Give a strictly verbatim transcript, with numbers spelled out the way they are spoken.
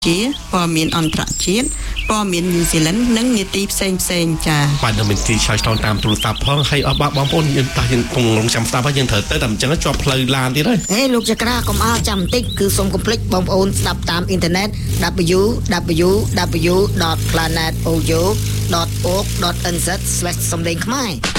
ជាព័ត៌មានអន្តរជាតិព័ត៌មានញូហ្សេឡង់និងនីតិផ្សេងផ្សេងចា៎បាទនៅមានទីឆ្លើយឆ្លងតាមទូរស័ព្ទផងហើយអស់បងប្អូនយើងតោះយើងគង់រងចាំស្ដាប់ហើយយើងត្រូវទៅតែអញ្ចឹងជាប់ផ្លូវឡានទៀតហើយហេលោកចក្រាកុំអល់ចាំបន្តិចគឺសូមកុំភ្លេចបងប្អូនស្ដាប់តាមអ៊ីនធឺណិត double-u double-u double-u ដត planet audio ដត org ដត n z ស្លេសសំឡេងខ្មែរ